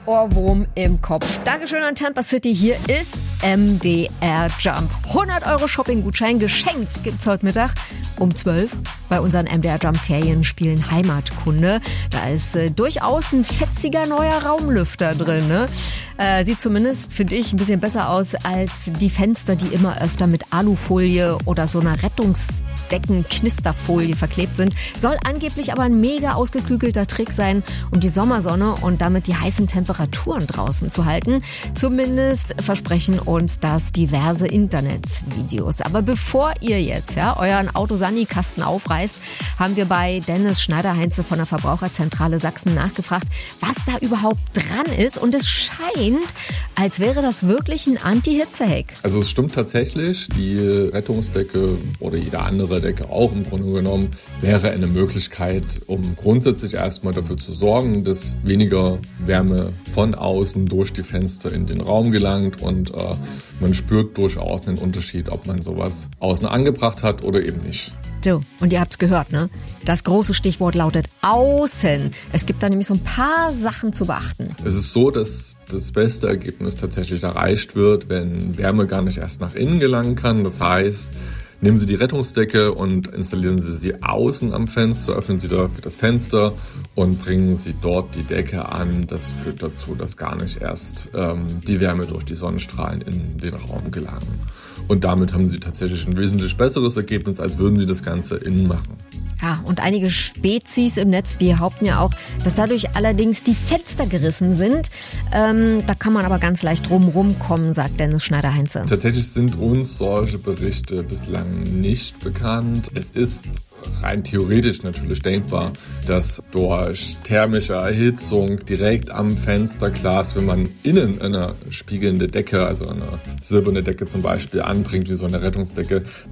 Ohrwurm im Kopf. Dankeschön an Tampa City. Hier ist MDR Jump. 100 € Shopping-Gutschein geschenkt gibt's heute Mittag um 12 bei unseren MDR Jump Ferienspielen Heimatkunde. Da ist durchaus ein fetziger neuer Raumlüfter drin. Ne? Sieht zumindest, finde ich, ein bisschen besser aus als die Fenster, die immer öfter mit Alufolie oder so einer Rettungsdecken-Knisterfolie verklebt sind. Soll angeblich aber ein mega ausgeklügelter Trick sein, um die Sommersonne und damit die heißen Temperaturen draußen zu halten. Zumindest versprechen uns das diverse Internetvideos. Aber bevor ihr jetzt euren Autosani-Kasten aufreißt, haben wir bei Dennis Schneider-Heinze von der Verbraucherzentrale Sachsen nachgefragt, was da überhaupt dran ist. Und es scheint, als wäre das wirklich ein Anti-Hitze-Hack. Also es stimmt tatsächlich, die Rettungsdecke oder jede andere Decke auch im Grunde genommen wäre eine Möglichkeit, um grundsätzlich erstmal dafür zu sorgen, dass weniger Wärme von außen durch die Fenster in den Raum gelangt und man spürt durchaus einen Unterschied, ob man sowas außen angebracht hat oder eben nicht. So, und ihr habt's gehört, ne? Das große Stichwort lautet außen. Es gibt da nämlich so ein paar Sachen zu beachten. Es ist so, dass das beste Ergebnis tatsächlich erreicht wird, wenn Wärme gar nicht erst nach innen gelangen kann. Das heißt, nehmen Sie die Rettungsdecke und installieren Sie sie außen am Fenster, öffnen Sie dafür das Fenster und bringen Sie dort die Decke an. Das führt dazu, dass gar nicht erst die Wärme durch die Sonnenstrahlen in den Raum gelangen. Und damit haben Sie tatsächlich ein wesentlich besseres Ergebnis, als würden Sie das Ganze innen machen. Ja, und einige Spezies im Netz behaupten ja auch, dass dadurch allerdings die Fenster gerissen sind. Da kann man aber ganz leicht drum kommen, sagt Dennis Schneider-Heinze. Tatsächlich sind uns solche Berichte bislang nicht bekannt. Es ist rein theoretisch natürlich denkbar, dass durch thermische Erhitzung direkt am Fensterglas, wenn man innen eine spiegelnde Decke, also eine silberne Decke zum Beispiel anbringt, wie so eine Rettungsdecke,